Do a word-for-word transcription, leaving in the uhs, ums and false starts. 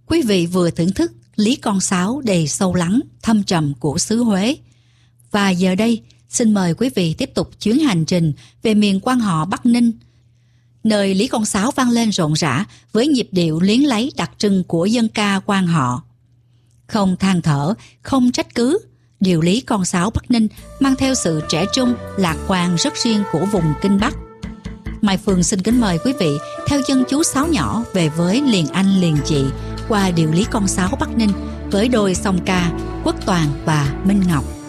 Quý vị vừa thưởng thức Lý Con Sáo đầy sâu lắng, thâm trầm của xứ Huế. Và giờ đây, xin mời quý vị tiếp tục chuyến hành trình về miền quan họ Bắc Ninh, nơi Lý Con Sáo vang lên rộn rã với nhịp điệu luyến lấy đặc trưng của dân ca quan họ. Không than thở, không trách cứ, điệu Lý Con Sáo Bắc Ninh mang theo sự trẻ trung, lạc quan rất riêng của vùng Kinh Bắc. Mai Phương xin kính mời quý vị theo chân chú Sáo nhỏ về với liền anh liền chị qua điệu Lý Con Sáo Bắc Ninh với đôi song ca Quốc Toàn và Minh Ngọc.